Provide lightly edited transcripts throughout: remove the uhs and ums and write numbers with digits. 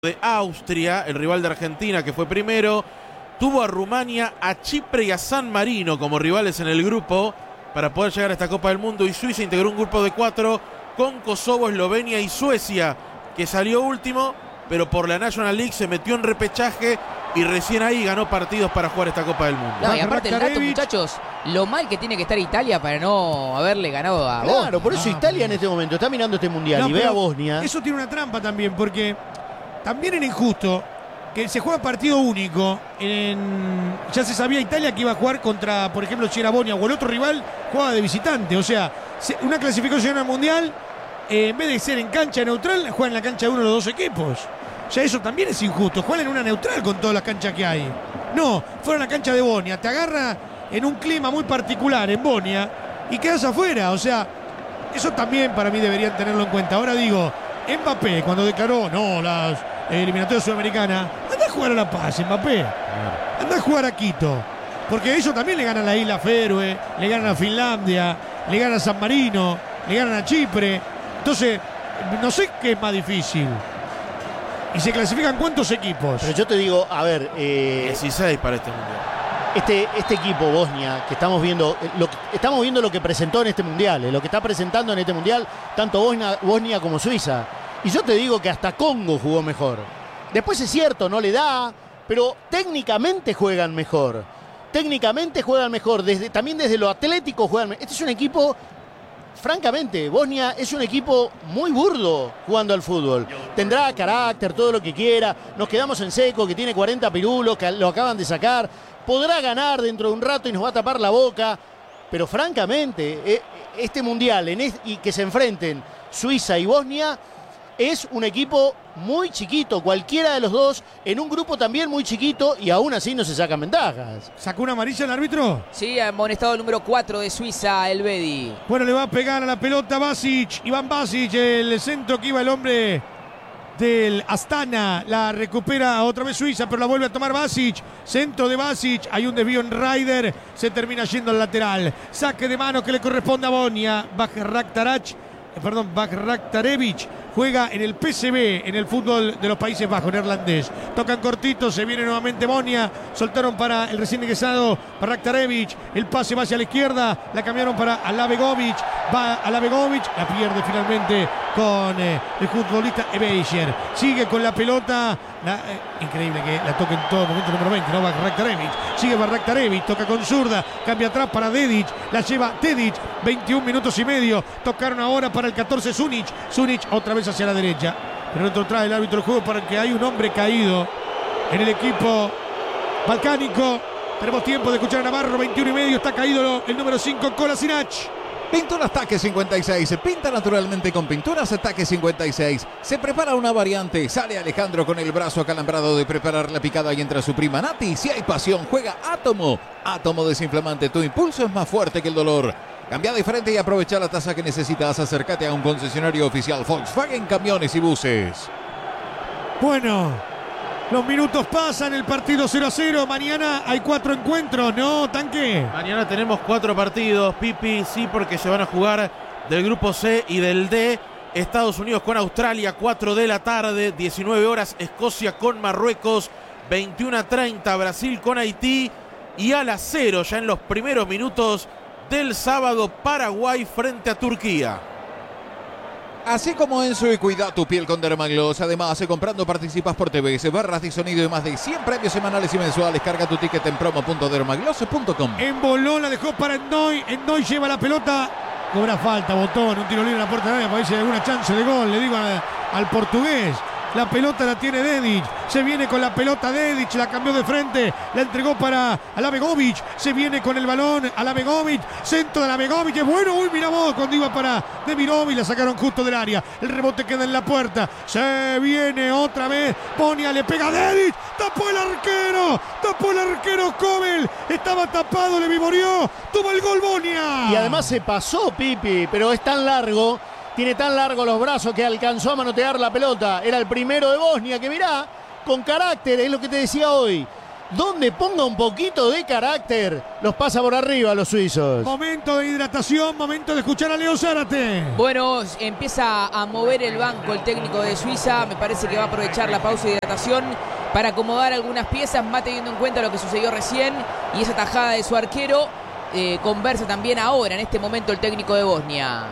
de Austria, el rival de Argentina que fue primero. Tuvo a Rumania, a Chipre y a San Marino como rivales en el grupo para poder llegar a esta Copa del Mundo, y Suiza integró un grupo de 4 con Kosovo, Eslovenia y Suecia, que salió último, pero por la National League se metió en repechaje y recién ahí ganó partidos para jugar esta Copa del Mundo. No, y aparte el dato, muchachos, lo mal que tiene que estar Italia para no haberle ganado a Bosnia. Claro, por eso Italia en este momento está mirando este mundial y ve a Bosnia. Eso tiene una trampa también, porque también era injusto que se juega partido único. Ya se sabía Italia que iba a jugar contra, por ejemplo, si era Bosnia o el otro rival, jugaba de visitante. O sea, una clasificación al mundial, en vez de ser en cancha neutral, juegan en la cancha de uno de los dos equipos. O sea, eso también es injusto. Juegan en una neutral con todas las canchas que hay. No, fueron a la cancha de Bosnia. Te agarra en un clima muy particular en Bosnia y quedas afuera. O sea, eso también para mí deberían tenerlo en cuenta. Ahora digo, Mbappé, cuando declaró, no, las eliminatorias sudamericanas, anda a jugar a La Paz, Mbappé. Anda a jugar a Quito. Porque ellos también le ganan a la Isla Feroe, le ganan a Finlandia, le ganan a San Marino, le ganan a Chipre. Entonces, no sé qué es más difícil. ¿Y se clasifican cuántos equipos? Pero yo te digo, a ver... 16 para este mundial. Este equipo, Bosnia, que estamos viendo lo que presentó en este mundial, lo que está presentando en este mundial, tanto Bosnia como Suiza. Y yo te digo que hasta Congo jugó mejor. Después es cierto, no le da, pero técnicamente juegan mejor. Técnicamente juegan mejor, también desde lo atlético juegan mejor. Este es un equipo... Francamente, Bosnia es un equipo muy burdo jugando al fútbol. Tendrá carácter, todo lo que quiera. Nos quedamos en seco, que tiene 40 pirulos, que lo acaban de sacar. Podrá ganar dentro de un rato y nos va a tapar la boca. Pero francamente, este mundial y que se enfrenten Suiza y Bosnia es un equipo muy chiquito. Cualquiera de los dos en un grupo también muy chiquito y aún así no se sacan ventajas. ¿Sacó una amarilla el árbitro? Sí, amonestado el número 4 de Suiza, el Bedi. Bueno, le va a pegar a la pelota Basic, Iván Basic, el centro que iba el hombre del Astana. La recupera otra vez Suiza, pero la vuelve a tomar Basic. Centro de Basic, hay un desvío en Ryder, se termina yendo al lateral. Saque de mano que le corresponde a Bosnia. Bakraktarevic juega en el PSV, en el fútbol de los Países Bajos, neerlandés. Tocan cortito, se viene nuevamente Bosnia. Soltaron para el recién ingresado Bakraktarevic. El pase va hacia la izquierda, la cambiaron para Alavegovic. Va Alavegovic, la pierde finalmente con el futbolista Ebeijer. Sigue con la pelota. Increíble que la toque en todo momento número 20, ¿no? Bakraktarevic. Sigue Bakraktarevic, toca con zurda, cambia atrás para Dedic, la lleva Tedic, 21 minutos y medio. Tocaron ahora para el 14 Sunic otra vez hacia la derecha. Pero otro trae el árbitro del juego para que hay un hombre caído en el equipo balcánico. Tenemos tiempo de escuchar a Navarro, 21 y medio, está caído el número 5, Kolasinac. Pinturas Taque 56, se pinta naturalmente con Pinturas Taque 56. Se prepara una variante, sale Alejandro con el brazo acalambrado de preparar la picada y entra su prima Nati. Si hay pasión, juega Átomo. Átomo desinflamante, tu impulso es más fuerte que el dolor. Cambia de frente y aprovecha la tasa que necesitas. Acércate a un concesionario oficial Volkswagen Camiones y Buses. Bueno, los minutos pasan, el partido 0-0. Mañana hay 4 encuentros, ¿no, Tanque? Mañana tenemos 4 partidos, Pipi, sí, porque se van a jugar del grupo C y del D. Estados Unidos con Australia, 4 de la tarde, 19 horas, Escocia con Marruecos, 21:30, Brasil con Haití, y a las 0, ya en los primeros minutos del sábado, Paraguay frente a Turquía. Así como Enzo y cuida tu piel con Dermagloss. Además, comprando participas por TVS, barras de sonido y más de 100 premios semanales y mensuales. Carga tu ticket en promo.dermagloss.com. Emboló, la dejó para Endoy. Endoy lleva la pelota. Cobra falta, Botón, un tiro libre en la puerta de área. Parece alguna chance de gol, le digo al portugués. La pelota la tiene Dedic. Se viene con la pelota Dedic. La cambió de frente. La entregó para Alavegovic. Se viene con el balón Alavegovic. Centro de Alavegovic. Es bueno. Uy, mira vos. Cuando iba para Demirovic. La sacaron justo del área. El rebote queda en la puerta. Se viene otra vez. Bosnia le pega a Dedic. Tapó el arquero. Tapó el arquero Kobel. Estaba tapado. Le vivoreó. Tuvo el gol Bosnia. Y además se pasó, Pipi. Pero es tan largo. Tiene tan largo los brazos que alcanzó a manotear la pelota. Era el primero de Bosnia que, mirá, con carácter, es lo que te decía hoy. donde ponga un poquito de carácter, los pasa por arriba a los suizos. Momento de hidratación, momento de escuchar a Leo Zárate. Bueno, empieza a mover el banco el técnico de Suiza. Me parece que va a aprovechar la pausa de hidratación para acomodar algunas piezas, más teniendo en cuenta lo que sucedió recién y esa tajada de su arquero. Conversa también ahora, en este momento, el técnico de Bosnia.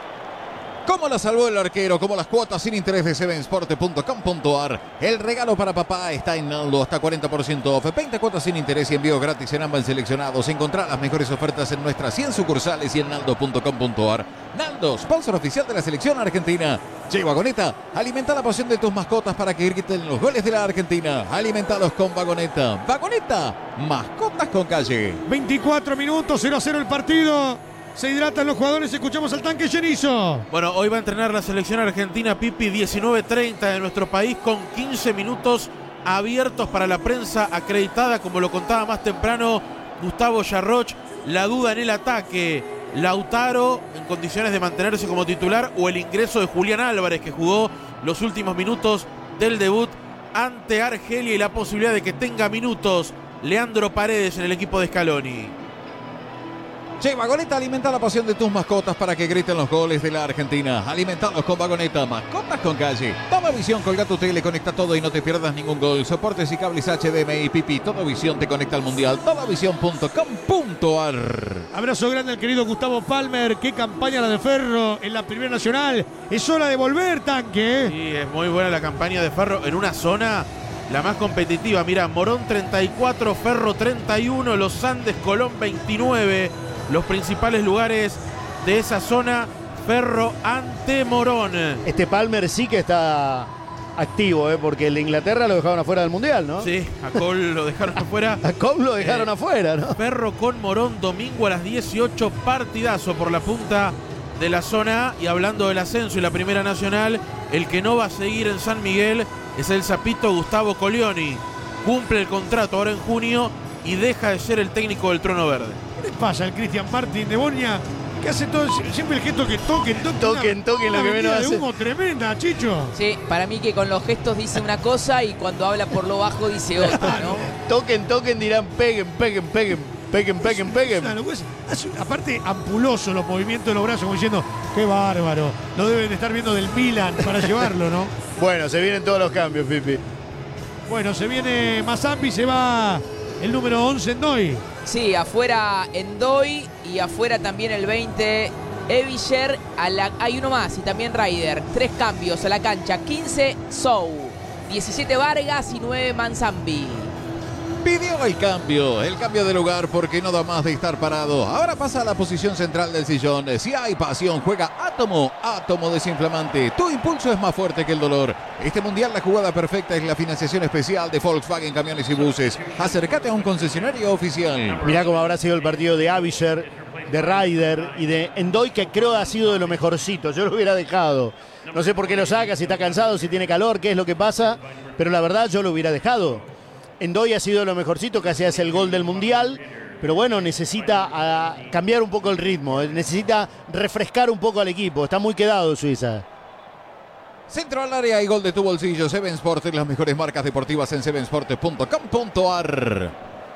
¿Cómo la salvó el arquero? Como las cuotas sin interés de sevensport.com.ar. El regalo para papá está en Naldo, hasta 40% off. 20 cuotas sin interés y envío gratis en ambos seleccionados. Encontrá las mejores ofertas en nuestras 100 sucursales y en naldo.com.ar. Naldo, sponsor oficial de la selección argentina. Che, Vagoneta, alimenta la pasión de tus mascotas para que griten los goles de la Argentina. Alimentalos con Vagoneta. Vagoneta, mascotas con calle. 24 minutos, 0-0 el partido. Se hidratan los jugadores, escuchamos al Tanque Cherizo. Bueno, hoy va a entrenar la selección argentina, Pipi, 19:30 de nuestro país, con 15 minutos abiertos para la prensa acreditada, como lo contaba más temprano Gustavo Yarroch. La duda en el ataque, Lautaro en condiciones de mantenerse como titular, o el ingreso de Julián Álvarez, que jugó los últimos minutos del debut ante Argelia, y la posibilidad de que tenga minutos Leandro Paredes en el equipo de Scaloni. Che, Vagoneta, alimenta la pasión de tus mascotas para que griten los goles de la Argentina. Alimentalos con Vagoneta, mascotas con calle. Toma Visión, colga tu tele, conecta todo y no te pierdas ningún gol. Soportes y cables HDMI, Pipi. Todo Visión te conecta al Mundial. Todavisión.com.ar. Abrazo grande al querido Gustavo Palmer. Qué campaña la de Ferro en la Primera Nacional. Es hora de volver, Tanque. Sí, es muy buena la campaña de Ferro en una zona la más competitiva. Mira, Morón 34, Ferro 31, Los Andes, Colón 29. Los principales lugares de esa zona, Ferro ante Morón. Este Palmer sí que está activo, porque el de Inglaterra lo dejaron afuera del Mundial, ¿no? Sí, a Col lo dejaron afuera. A Col lo dejaron afuera, ¿no? Ferro con Morón, domingo a las 18, partidazo por la punta de la zona A. Y hablando del ascenso y la Primera Nacional, el que no va a seguir en San Miguel es el sapito Gustavo Colioni. Cumple el contrato ahora en junio y deja de ser el técnico del Trono Verde. ¿Qué le pasa al Cristian Martín de Bosnia? Que hace todo, siempre el gesto que toquen, toquen, lo que menos de hace. humo tremenda, Chicho. Sí, para mí que con los gestos dice una cosa y cuando habla por lo bajo dice otra, ¿no? Toquen, dirán peguen. Aparte, ampuloso los movimientos de los brazos, como diciendo, qué bárbaro. Lo deben de estar viendo del Milan para llevarlo, ¿no? Bueno, se vienen todos los cambios, Pipi. Bueno, se viene Mazambi, se va el número 11 Endoy. Sí, afuera Endoy y afuera también el 20 Evischer. Hay uno más y también Ryder. 3 cambios a la cancha. 15 Sou, 17 Vargas y 9 Manzambi. Pidió el cambio de lugar porque no da más de estar parado. Ahora pasa a la posición central del sillón. Si hay pasión, juega Átomo desinflamante. Tu impulso es más fuerte que el dolor. Este mundial, la jugada perfecta es la financiación especial de Volkswagen Camiones y Buses. Acércate a un concesionario oficial. Mirá cómo habrá sido el partido de Avisher, de Ryder y de Endoy, que creo ha sido de lo mejorcito. Yo lo hubiera dejado. No sé por qué lo saca, si está cansado, si tiene calor, qué es lo que pasa. Pero la verdad yo lo hubiera dejado. Endoy ha sido lo mejorcito, casi hace el gol del Mundial, pero bueno, necesita cambiar un poco el ritmo, necesita refrescar un poco al equipo, está muy quedado Suiza. Centro al área y gol de tu bolsillo. Seven Sport, las mejores marcas deportivas en sevensport.com.ar.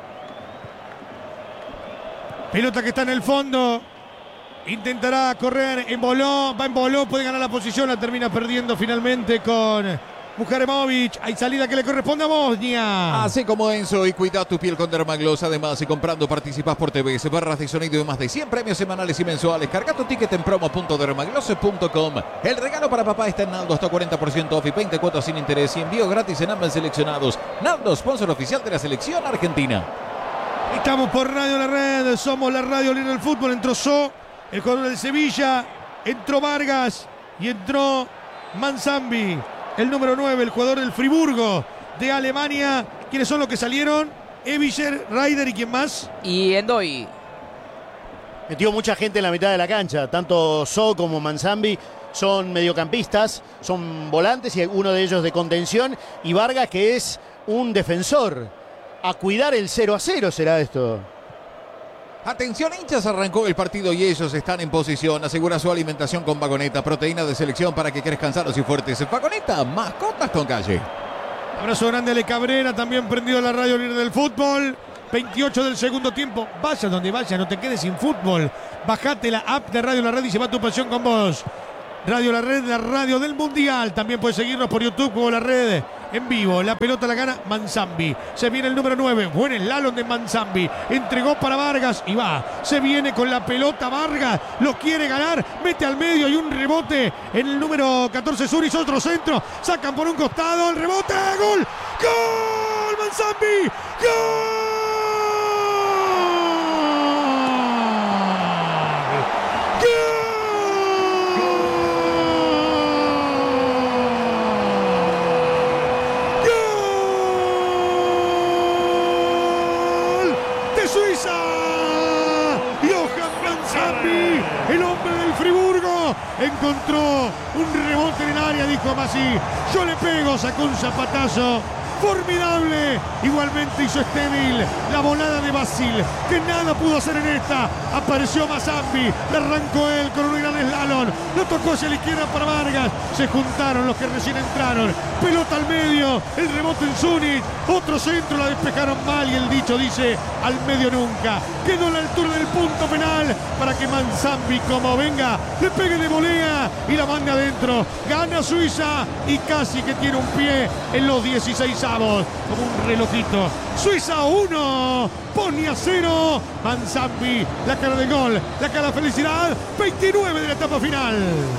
Pelota que está en el fondo, intentará correr, emboló, puede ganar la posición, la termina perdiendo finalmente con Mujaremovic. Hay salida que le corresponde a Bosnia. Así como Enzo, y cuida tu piel con Dermagloss. Además, y comprando participas por TV, barras de sonido y más de 100 premios semanales y mensuales. Carga tu ticket en promo.dermagloss.com. El regalo para papá está en Naldo, hasta 40% off y 20 cuotas sin interés y envío gratis en ambos seleccionados. Naldo, sponsor oficial de la selección argentina. Estamos por Radio La Red, somos la radio líder del fútbol. Entró So, el jugador del Sevilla, entró Vargas y entró Manzambi. El número 9, el jugador del Friburgo de Alemania. ¿Quiénes son los que salieron? Evischer, Ryder y ¿quién más? Y Endoy. Metió mucha gente en la mitad de la cancha. Tanto So como Manzambi son mediocampistas, son volantes y uno de ellos de contención. Y Vargas, que es un defensor. A cuidar el 0-0 será esto. Atención hinchas, arrancó el partido y ellos están en posición. Asegura su alimentación con Vagoneta, proteína de selección para que crezcan sanos y fuertes. Vagoneta, mascotas con calle. Abrazo grande a Ale Cabrera, también prendido la radio líder del fútbol. 28 del segundo tiempo. Vaya donde vaya, no te quedes sin fútbol. Bajate la app de Radio La Red y lleva tu pasión con vos. Radio La Red, la radio del Mundial. También puedes seguirnos por YouTube como La Red en vivo. La pelota la gana Manzambi. Se viene el número 9. Buen slalom de Manzambi. Entregó para Vargas y va. Se viene con la pelota Vargas. Lo quiere ganar. Mete al medio y un rebote en el número 14 Zurich. Otro centro. Sacan por un costado. El rebote. ¡Gol! ¡Gol! Manzambi. ¡Gol! El hombre del Friburgo encontró un rebote en el área, dijo Masí. Yo le pego, sacó un zapatazo formidable. Igualmente hizo estéril la volada de Basil, que nada pudo hacer en esta. Apareció Manzambi, le arrancó él con un gran slalom. Lo tocó hacia la izquierda para Vargas. Se juntaron los que recién entraron. Pelota al medio, el rebote en Zunich. Otro centro, la despejaron mal y el dicho dice: al medio nunca. Quedó a la altura del punto penal para que Manzambi, como venga, le pegue de volea y la manda adentro. Gana Suiza y casi que tiene un pie en los 16avos, como un relojito. Suiza 1, Bosnia 0. Manzambi, la cara del gol, la cara de felicidad. 29 de la etapa final.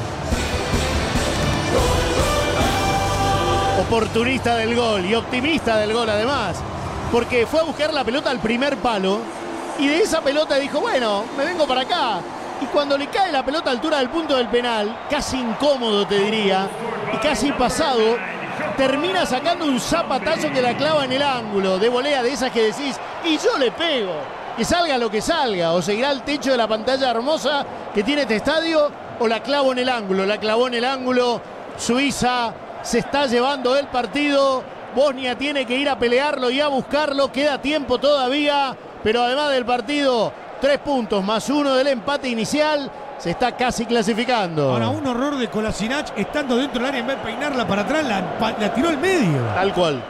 Oportunista del gol y optimista del gol además, porque fue a buscar la pelota al primer palo y de esa pelota dijo: bueno, me vengo para acá. Y cuando le cae la pelota a altura del punto del penal, casi incómodo te diría, y casi pasado, termina sacando un zapatazo que la clava en el ángulo, de volea de esas que decís: y yo le pego, que salga lo que salga, o seguirá el techo de la pantalla hermosa que tiene este estadio, o la clavo en el ángulo. La clavó en el ángulo. Suiza se está llevando el partido. Bosnia tiene que ir a pelearlo y a buscarlo. Queda tiempo todavía, pero además del partido, 3 puntos más 1 del empate inicial. Se está casi clasificando. Ahora, un horror de Kolasinac estando dentro del área, en vez de peinarla para atrás, la tiró al medio. Tal cual.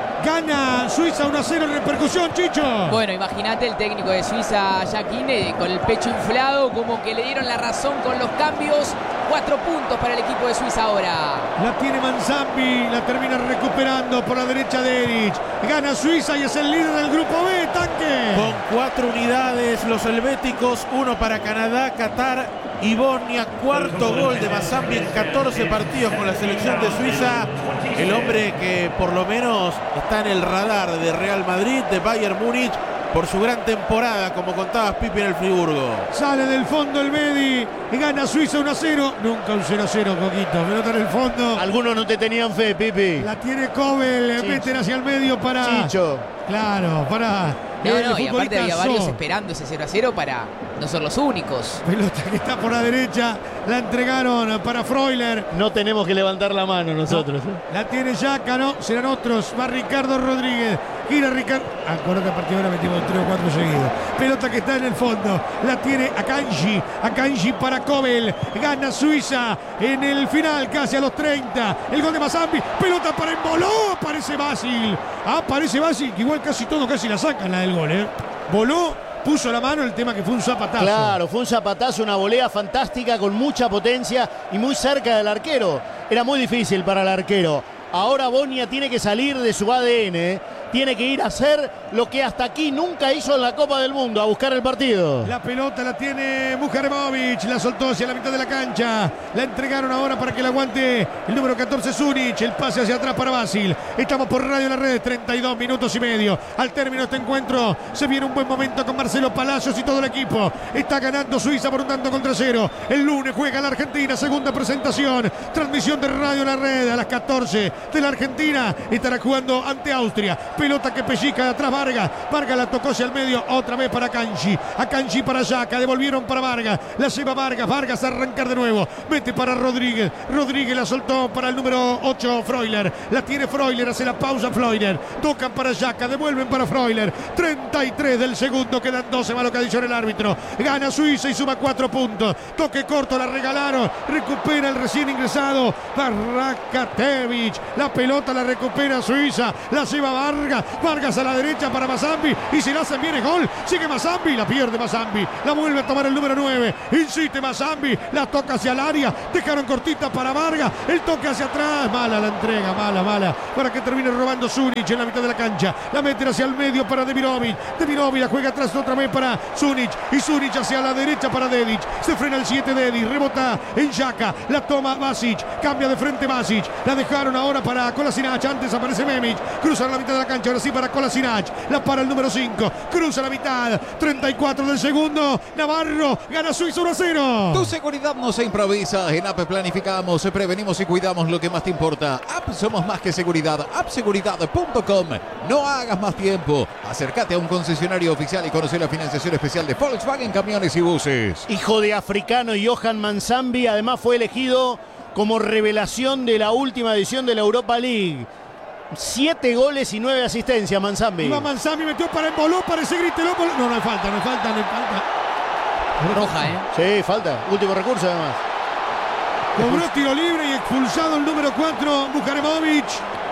Gana Suiza 1-0 en repercusión, Chicho. Bueno, imagínate el técnico de Suiza, Jacquine, con el pecho inflado, como que le dieron la razón con los cambios. 4 puntos para el equipo de Suiza ahora. La tiene Manzambi, la termina recuperando por la derecha de Erich. Gana Suiza y es el líder del grupo B, tanque. Con 4 unidades los helvéticos, 1 para Canadá, Qatar y Bosnia. 4º gol de Manzambi en 14 partidos con la selección de Suiza. El hombre que por lo menos está en el radar de Real Madrid, de Bayern Múnich, por su gran temporada, como contabas, Pipi, en el Friburgo. Sale del fondo el Medi y gana Suiza 1-0. Nunca un 0-0, Coquito. Pelota en el fondo. Algunos no te tenían fe, Pipi. La tiene Kobel. Meten hacia el medio para... Chicho. Claro, para... No, y aparte había varios esperando ese 0-0 para no ser los únicos. Pelota que está por la derecha. La entregaron para Freuler. No tenemos que levantar la mano nosotros. La tiene Yaca, no, serán otros. Va Ricardo Rodríguez. Gira Ricardo. Acuérdate que a partir de ahora metimos 3 o 4 seguidos. Pelota que está en el fondo. La tiene Akanji. Akanji para Kobel. Gana Suiza en el final, casi a los 30. El gol de Manzambi. Pelota para Emboló. Aparece Basil. Aparece Basil, que igual casi todos casi la sacan la del gol, ¿eh? Voló, puso la mano, el tema que fue un zapatazo. Claro, fue un zapatazo, una volea fantástica con mucha potencia y muy cerca del arquero. Era muy difícil para el arquero. Ahora Bosnia tiene que salir de su ADN, tiene que ir a hacer lo que hasta aquí nunca hizo en la Copa del Mundo, a buscar el partido. La pelota la tiene Muharemovic, la soltó hacia la mitad de la cancha. La entregaron ahora para que la aguante el número 14 Zunich. El pase hacia atrás para Basil. Estamos por Radio La Red, 32 minutos y medio. Al término de este encuentro se viene un buen momento con Marcelo Palacios y todo el equipo. Está ganando Suiza por un tanto contra 0. El lunes juega la Argentina, segunda presentación. Transmisión de Radio La Red a las 14 de la Argentina. Estará jugando ante Austria. pelota que pellizca de atrás Vargas. Vargas la tocó hacia el medio, otra vez para Akanji. Akanji para Xhaka, devolvieron para Vargas. La lleva Vargas, Vargas a arrancar de nuevo. Mete para Rodríguez. Rodríguez la soltó para el número 8, Freuler. La tiene Freuler, hace la pausa Freuler. Tocan para Xhaka, devuelven para Freuler. 33 del segundo, quedan 12 más lo que ha dicho el árbitro. Gana Suiza y suma 4 puntos. Toque corto, la regalaron. Recupera el recién ingresado Barrakatevich. La pelota la recupera Suiza. La lleva Vargas. Vargas a la derecha para Mazambi. Y si la hacen bien es gol. Sigue Mazambi. La pierde Mazambi. La vuelve a tomar el número 9. Insiste Mazambi. La toca hacia el área. Dejaron cortita para Vargas. El toque hacia atrás. Mala la entrega. Mala. Para que termine robando Zunic en la mitad de la cancha. La meten hacia el medio para Demirovic. Demirovic la juega atrás otra vez para Zunic. Y Zunic hacia la derecha para Dedic. Se frena el 7 Dedic. Rebota en Xhaka. La toma Basic. Cambia de frente Basic. La dejaron ahora para Kolasinac. Antes aparece Memic. Cruza la mitad de la cancha. Ahora sí para Kolasinac. La para el número 5. Cruza la mitad. 34 del segundo. Navarro. Gana Suiza 1-0. Tu seguridad no se improvisa. En AP planificamos, prevenimos y cuidamos lo que más te importa. App somos más que seguridad. Appseguridad.com. No hagas más tiempo. Acércate a un concesionario oficial y conoce la financiación especial de Volkswagen Camiones y Buses. Hijo de africano, Johan Manzambi además fue elegido como revelación de la última edición de la Europa League. 7 goles y 9 asistencias Manzambi. Va Manzambi, metió para Emboló, parece Griteló. No hay falta. Roja, Sí, falta. Último recurso además. Cobró tiro libre y expulsado el número 4, Bukharemovic.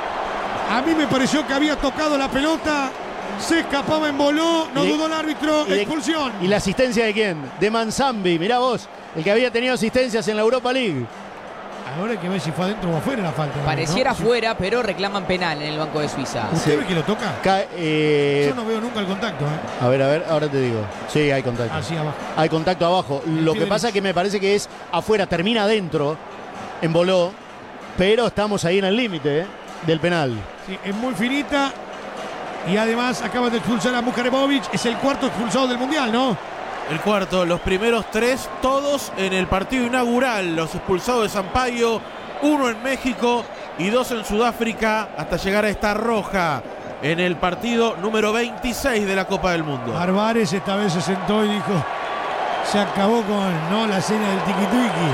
A mí me pareció que había tocado la pelota. Se escapaba Emboló, no dudó el árbitro, expulsión. ¿Y la asistencia de quién? De Manzambi, mirá vos, el que había tenido asistencias en la Europa League. Ahora hay que ver si fue adentro o afuera la falta. Pareciera ¿no? fuera, pero reclaman penal en el banco de Suiza. ¿Usted ve que lo toca? Yo no veo nunca el contacto. A ver, ahora te digo. Sí, hay contacto. Así abajo. Hay contacto abajo. Lo que pasa es que me parece que es afuera, termina adentro, Emboló, pero estamos ahí en el límite del penal. Sí, es muy finita. Y además acaban de expulsar a Bukharemovic. Es el cuarto expulsado del Mundial, ¿no? El cuarto, los primeros 3, todos en el partido inaugural. Los expulsados de Sampaio, 1 en México y 2 en Sudáfrica, hasta llegar a esta roja en el partido número 26 de la Copa del Mundo. Álvarez esta vez se sentó y dijo: se acabó con la escena del tiquituiqui.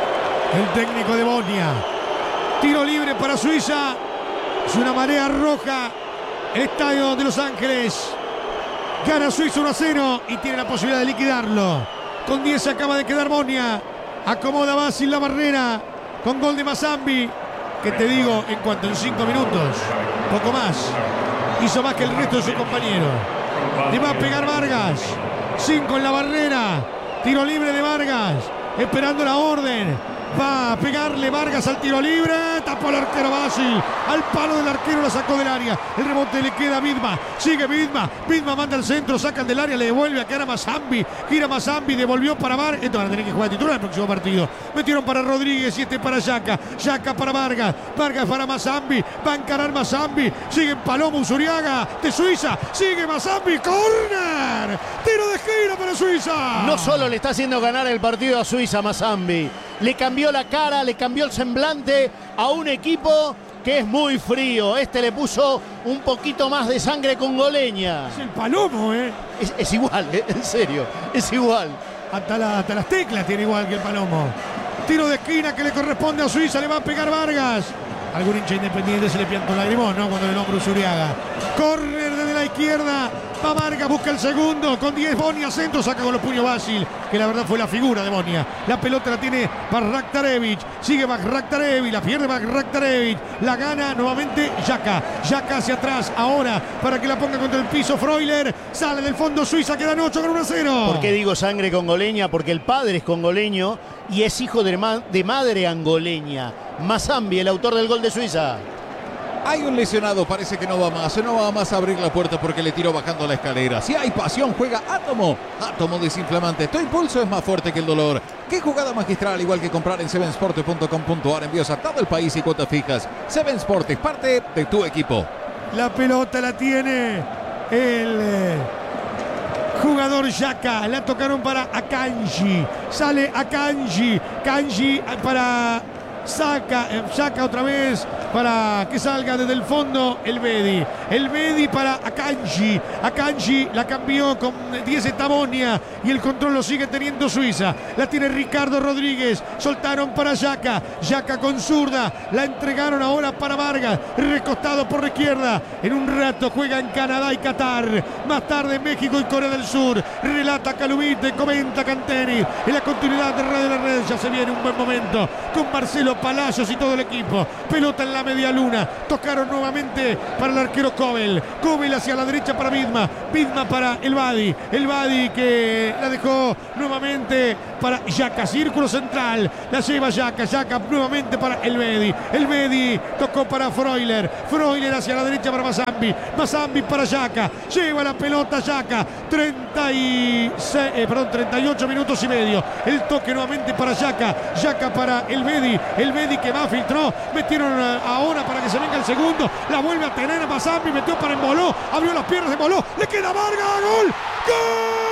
El técnico de Bosnia. Tiro libre para Suiza. Es una marea roja. El estadio de Los Ángeles. Gana Suiza 1-0 y tiene la posibilidad de liquidarlo. Con 10 se acaba de quedar Bosnia. Acomoda Basil la barrera. Con gol de Mazambi. Que te digo, en cuanto en 5 minutos. Poco más. Hizo más que el resto de sus compañeros. Le va a pegar Vargas. 5 en la barrera. Tiro libre de Vargas. Esperando la orden. Va a pegarle Vargas al tiro libre. Tapó el arquero Basil. Al palo del arquero la sacó del área. El rebote le queda a Vidma. Sigue Vidma. Vidma manda al centro. Sacan del área. Le devuelve a quedar a Mazambi. Gira Mazambi. Devolvió para Vargas. Esto van a tener que jugar titular el próximo partido. Metieron para Rodríguez y para Xhaka. Xhaka para Vargas. Vargas para Mazambi. Va a encarar Mazambi. Sigue en Palomo Usuriaga de Suiza. Sigue Mazambi. ¡Corner! Tiro de esquina para Suiza. No solo le está haciendo ganar el partido a Suiza Mazambi. Le cambió la cara, le cambió el semblante a un equipo que es muy frío. Este le puso un poquito más de sangre congoleña. Es el Palomo, Es igual, en serio, es igual. Hasta las teclas tiene igual que el Palomo. Tiro de esquina que le corresponde a Suiza, le va a pegar Vargas. Algún hincha independiente se le pianta un lagrimón, ¿no? Cuando le nombra Usuriaga. Córner desde la izquierda. Va Vargas, busca el segundo. Con 10 Bosnia, centro, saca con los puños Basil, que la verdad fue la figura de Bosnia. La pelota la tiene Baraktarevic. Sigue Baraktarevic, la pierde Baraktarevic. La gana nuevamente Xhaka. Xhaka hacia atrás ahora para que la ponga contra el piso Freuler. Sale del fondo Suiza, quedan 8 con 1-0. ¿Por qué digo sangre congoleña? Porque el padre es congoleño y es hijo de madre angoleña. Mazambi, el autor del gol de Suiza. Hay un lesionado, parece que no va más a abrir la puerta porque le tiró bajando la escalera. Si hay pasión, juega Átomo. Átomo desinflamante. Tu impulso es más fuerte que el dolor. Qué jugada magistral, igual que comprar en sevensport.com.ar. Envíos a todo el país y cuotas fijas. Seven Sport es parte de tu equipo. La pelota la tiene el jugador Xhaka. La tocaron para Akanji. Sale Akanji. Kanji para Xhaka otra vez para que salga desde el fondo el Bedi para Akanji. Akanji la cambió con 10 Tabonia y el control lo sigue teniendo Suiza. La tiene Ricardo Rodríguez. Soltaron para Xhaka. Xhaka con zurda. La entregaron ahora para Vargas. Recostado por la izquierda. En un rato juega en Canadá y Qatar. Más tarde México y Corea del Sur. Relata Calubite, comenta Canteri. En la continuidad de Radio La Red ya se viene un buen momento con Marcelo Palacios y todo el equipo. Pelota en la media luna. Tocaron nuevamente para el arquero Kobel. Kobel hacia la derecha para Vidma. Vidma para el Badi. El Badi que la dejó nuevamente para Xhaka. Círculo central. La lleva Xhaka. Xhaka nuevamente para el Bedi. El Bedi tocó para Freuler. Freuler hacia la derecha para Mazambi. Mazambi para Xhaka. Lleva la pelota Xhaka. 38 minutos y medio. El toque nuevamente para Xhaka. Xhaka para el Bedi. El Bedi que va, filtró. Metieron ahora para que se venga el segundo. La vuelve a tener a Mazambi. Metió para Emboló. Abrió las piernas de Emboló. Le queda Vargas. ¡Gol! ¡Gol!